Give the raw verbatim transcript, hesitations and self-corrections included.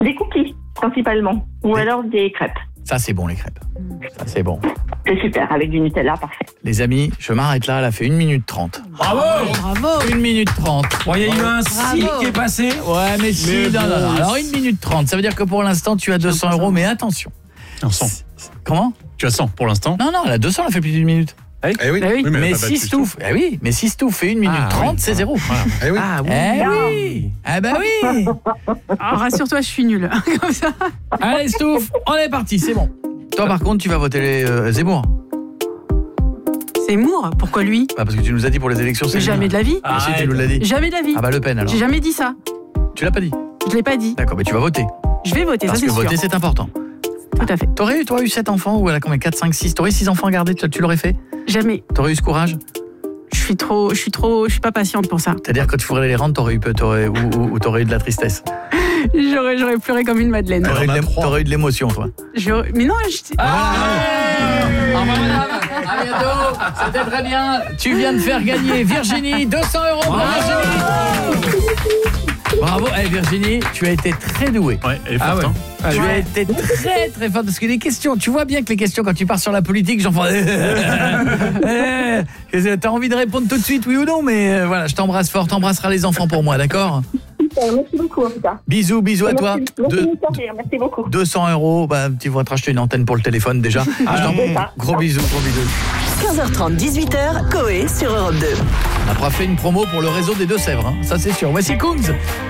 Des cookies, principalement. Ou Des- alors des crêpes. Ça, c'est bon, les crêpes. Ça, c'est bon. C'est super, avec du Nutella, parfait. Les amis, je m'arrête là, elle a fait une minute trente. Bravo. Bravo. une minute trente. Bon, il y a eu un si qui est passé. Ouais, mais si, Mais non, bon, non, non. oui. Alors, une minute trente, ça veut dire que pour l'instant, tu as deux cents euros, mais attention. Un cent. Comment? Tu as cent pour l'instant. Non, non, elle a deux cents, elle a fait plus d'une minute. Eh oui. Eh oui. Oui, Mais, elle a pas si battu Stouff, eh oui, mais si Stouff fait une minute Ah, trente, oui. c'est zéro. Eh oui. Ah Eh oui. Eh ben oui. Ah, rassure-toi, je suis nulle. Comme ça. Allez, Stouff, on est parti, c'est bon. Toi, par contre, tu vas voter les euh, Zemmour. C'est Moore. Pourquoi lui? Bah, parce que tu nous as dit pour les élections, c'est Mais jamais de la vie. Ah, si, tu nous l'as dit. Jamais de la vie. Ah bah Le Pen alors. J'ai jamais dit ça. Tu l'as pas dit. Je l'ai pas dit. D'accord, mais tu vas voter. Je vais voter, Parce ça que c'est sûr. voter, c'est important. Tout à fait. T'aurais eu, toi, eu sept enfants ou elle a combien? quatre, cinq, six. T'aurais eu six enfants à garder, tu, tu l'aurais fait? Jamais. T'aurais eu ce courage? Je suis trop, je suis trop, je suis pas patiente pour ça. C'est-à-dire quand tu ferais les rentes, t'aurais eu peu, t'aurais, ou, ou, ou t'aurais eu de la tristesse. J'aurais, j'aurais pleuré comme une madeleine. T'aurais eu, de en a l'ém- trois. t'aurais eu de l'émotion, toi. J'aurais- Mais non, je... Ah, au revoir, madame. À bientôt. C'était très bien. Tu viens de faire gagner Virginie deux cents euros pour Virginie. Bravo, hey, Virginie, tu as été très douée. Ouais, elle est Ah forte. ouais. hein. Tu as été très très fort parce que les questions, tu vois bien que les questions quand tu pars sur la politique, j'en fais eh, t'as envie de répondre tout de suite oui ou non, mais euh, voilà, je t'embrasse fort, t'embrasseras les enfants pour moi, d'accord? Merci beaucoup, en tout cas. Bisous, bisous à toi. Merci, merci, De- merci, merci beaucoup. deux cents euros, bah, tu vas te racheter une antenne pour le téléphone déjà. Je t'en- c'est ça. Gros bisous, gros bisous. quinze heures trente, dix-huit heures, Coé sur Europe deux. On a pas fait une promo pour le réseau des Deux-Sèvres, hein. Ça c'est sûr. Voici Kunz